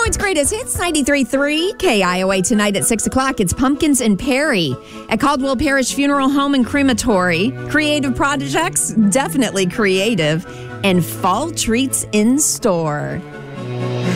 Detroit's greatest hits, 93.3 KIOA tonight at 6 o'clock. It's Pumpkins and Perry at Caldwell Parish Funeral Home and Crematory. Creative projects, definitely creative, and fall treats in store.